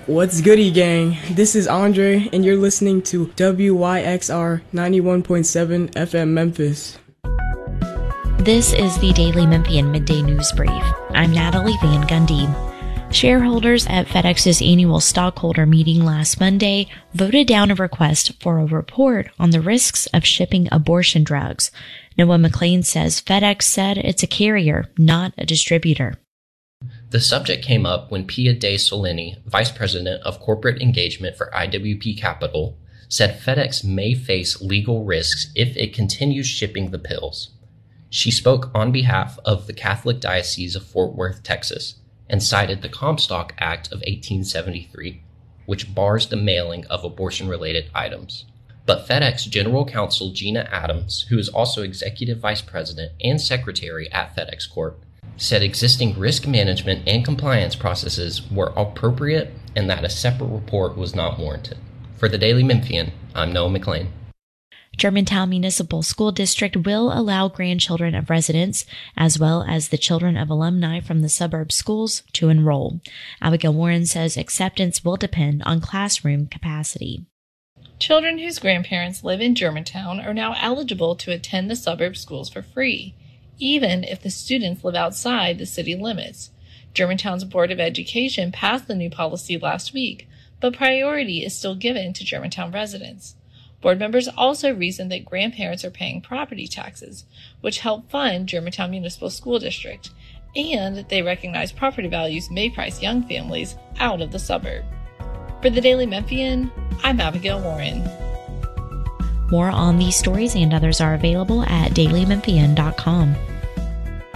What's goody, gang? This is Andre, and you're listening to WYXR 91.7 FM Memphis. This is the Daily Memphian Midday News Brief. I'm Natalie Van Gundy. Shareholders at FedEx's annual stockholder meeting last Monday voted down a request for a report on the risks of shipping abortion drugs. Noah McLean says FedEx said it's a carrier, not a distributor. The subject came up when Pia De Solini, Vice President of Corporate Engagement for IWP Capital, said FedEx may face legal risks if it continues shipping the pills. She spoke on behalf of the Catholic Diocese of Fort Worth, Texas, and cited the Comstock Act of 1873, which bars the mailing of abortion-related items. But FedEx General Counsel Gina Adams, who is also Executive Vice President and Secretary at FedEx Corp., said existing risk management and compliance processes were appropriate and that a separate report was not warranted. For the Daily Memphian, I'm Noah McLean. Germantown Municipal School District will allow grandchildren of residents, as well as the children of alumni from the suburb schools, to enroll. Abigail Warren says acceptance will depend on classroom capacity. Children whose grandparents live in Germantown are now eligible to attend the suburb schools for free, even if the students live outside the city limits. Germantown's Board of Education passed the new policy last week, but priority is still given to Germantown residents. Board members also reasoned that grandparents are paying property taxes, which help fund Germantown Municipal School District, and they recognize property values may price young families out of the suburb. For the Daily Memphian, I'm Abigail Warren. More on these stories and others are available at dailymemphian.com.